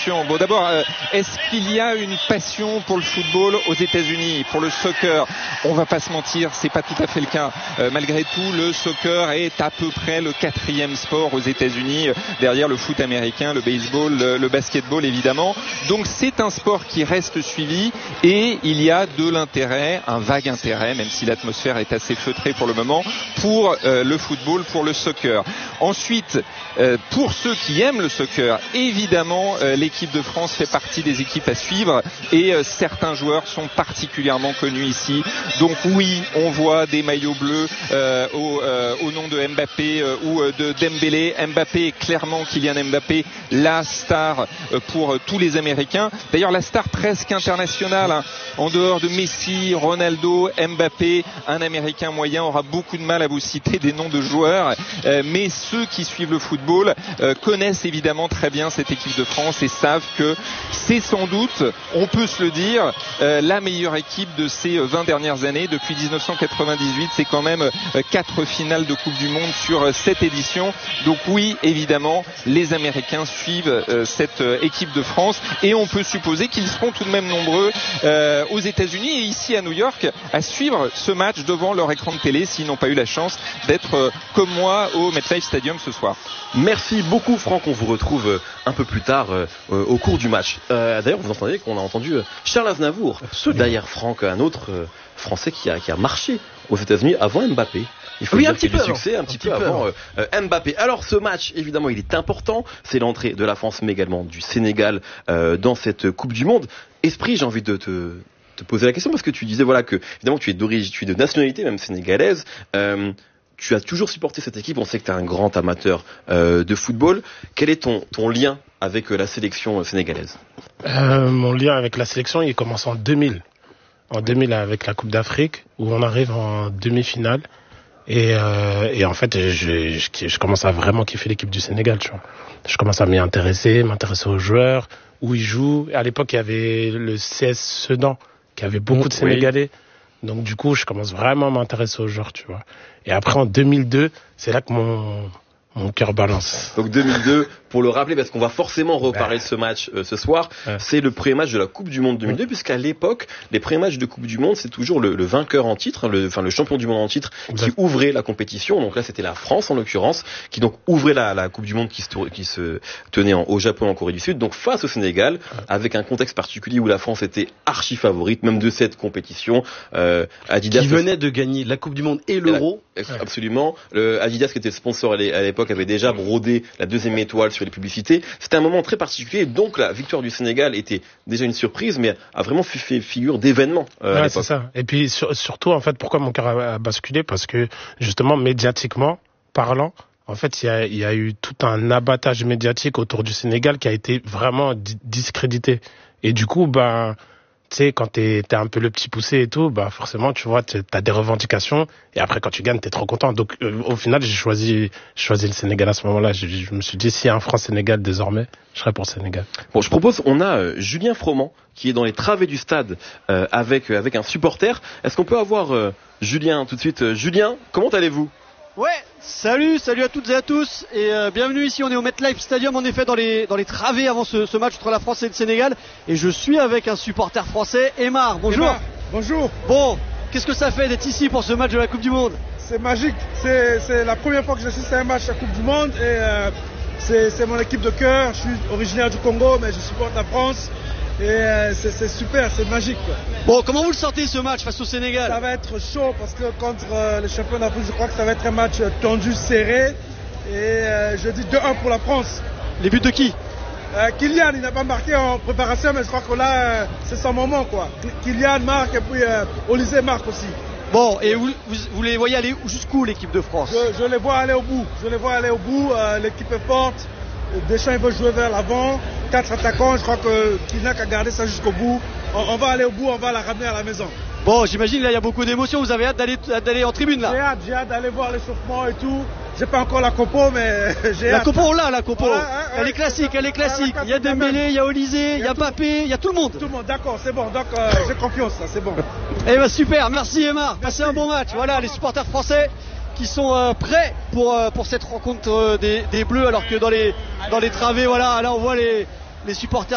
question. Bon, d'abord, est-ce qu'il y a une passion pour le football aux États-Unis, pour le soccer? On va pas se mentir, c'est pas tout à fait le cas. Malgré tout, le soccer est à peu près le 4e sport aux États-Unis, derrière le foot américain, le baseball, le basketball évidemment. Donc c'est un sport qui reste suivi et il y a de l'intérêt, un vague intérêt, même si l'atmosphère est assez feutrée pour le moment, pour le football, pour le soccer. Ensuite, pour ceux qui aiment le soccer, évidemment, l'équipe de France fait partie des équipes à suivre et certains joueurs sont particulièrement connus ici. Donc oui, on voit des maillots bleus au nom de Mbappé ou de Dembélé. Mbappé est clairement, Kylian Mbappé, la star pour tous les Américains. D'ailleurs, la star presque internationale, hein. En dehors de Messi, Ronaldo, Mbappé, un Américain moyen aura beaucoup de mal à vous citer des noms de joueurs. Mais ceux qui suivent le football connaissent évidemment très bien cette équipe de France et savent que c'est sans doute, on peut se le dire, la meilleure équipe de ces 20 dernières années. Depuis 1998, c'est quand même 4 finales de Coupe du Monde sur cette édition. Donc oui, évidemment, les Américains suivent cette équipe de France et on peut supposer qu'ils seront tout de même nombreux aux États-Unis et ici à New York à suivre ce match devant leur écran de télé s'ils n'ont pas eu la chance d'être comme moi au MetLife Stadium ce soir. Merci beaucoup Franck, on vous retrouve un peu plus tard au cours du match. D'ailleurs vous entendez qu'on a entendu Charles Aznavour. Derrière Franck, un autre Français qui a marché aux États-Unis avant Mbappé. Il faut dire qu'il y a eu du succès un petit peu avant Mbappé. Alors ce match, évidemment, il est important. C'est l'entrée de la France, mais également du Sénégal dans cette Coupe du Monde. Esprit, j'ai envie de te poser la question parce que tu disais voilà que évidemment tu es d'origine, tu es de nationalité même sénégalaise. Tu as toujours supporté cette équipe. On sait que tu es un grand amateur de football. Quel est ton lien avec la sélection sénégalaise? Mon lien avec la sélection, il commence en 2000. En 2000 avec la Coupe d'Afrique où on arrive en demi-finale. Et en fait, je commence à vraiment kiffer l'équipe du Sénégal, tu vois. Je commence à m'intéresser aux joueurs, où ils jouent. À l'époque, il y avait le CS Sedan, qui avait beaucoup de Sénégalais. Oui. Donc, du coup, je commence vraiment à m'intéresser aux joueurs, tu vois. Et après, en 2002, c'est là que mon cœur balance. Donc 2002, pour le rappeler, parce qu'on va forcément reparler de ce match ce soir, c'est le premier match de la Coupe du Monde 2002, puisqu'à l'époque, les premiers matchs de Coupe du Monde, c'est toujours le vainqueur en titre, le champion du monde en titre, qui ouvrait la compétition. Donc là, c'était la France, en l'occurrence, qui donc ouvrait la Coupe du Monde qui se tenait au Japon, en Corée du Sud, donc face au Sénégal, avec un contexte particulier où la France était archi favorite, même de cette compétition. Adidas qui venait de gagner la Coupe du Monde et l'Euro. Absolument. Adidas, qui était sponsor à l'époque, avait déjà brodé la 2e étoile sur les publicités. C'était un moment très particulier, donc la victoire du Sénégal était déjà une surprise, mais a vraiment fait figure d'événement à l'époque. C'est ça. Et puis surtout, en fait, pourquoi mon cœur a basculé? Parce que justement, médiatiquement parlant, en fait, il y a eu tout un abattage médiatique autour du Sénégal qui a été vraiment discrédité. Et du coup, tu sais, quand t'es un peu le petit poussé et tout, forcément, tu vois, t'as des revendications. Et après, quand tu gagnes, t'es trop content. Donc, au final, j'ai choisi le Sénégal à ce moment-là. Je me suis dit, s'il y a un France-Sénégal désormais, je serais pour le Sénégal. Bon, je propose, on a Julien Froment qui est dans les travées du stade avec un supporter. Est-ce qu'on peut avoir Julien tout de suite? Julien, comment allez-vous? Ouais, salut à toutes et à tous et bienvenue ici, on est au MetLife Stadium en effet dans les travées avant ce match entre la France et le Sénégal et je suis avec un supporter français, Aymar, bonjour. Aymar, bonjour. Bon, qu'est-ce que ça fait d'être ici pour ce match de la Coupe du Monde? C'est magique, c'est la première fois que j'assiste à un match de la Coupe du Monde et c'est mon équipe de cœur, je suis originaire du Congo mais je supporte la France. Et c'est super, c'est magique. Bon, comment vous le sentez ce match face au Sénégal? Ça va être chaud parce que contre les champions d'Afrique, je crois que ça va être un match tendu, serré. Et je dis 2-1 pour la France. Les buts de qui? Kylian, il n'a pas marqué en préparation, mais je crois que là, c'est son moment, quoi. Kylian marque et puis Olysée marque aussi. Bon, et vous les voyez aller jusqu'où l'équipe de France? Je les vois aller au bout. L'équipe est forte. Deschamps, il veut jouer vers l'avant. 4 attaquants, je crois que Kylian a gardé ça jusqu'au bout. On va aller au bout, on va la ramener à la maison. Bon, j'imagine là il y a beaucoup d'émotions. Vous avez hâte d'aller en tribune là? J'ai hâte d'aller voir l'échauffement et tout. J'ai pas encore la compo, mais j'ai hâte. La compo, on l'a, la compo. Elle est classique. Il y a Dembélé, il y a Olysée, il y a Mbappé, il y a tout le monde. Tout le monde, d'accord, c'est bon. Donc j'ai confiance, là, c'est bon. Eh ben super, merci Aymar. Passez un bon match. Voilà, les supporters français qui sont prêts pour cette rencontre des Bleus, alors que dans les travées, voilà, là on voit les supporters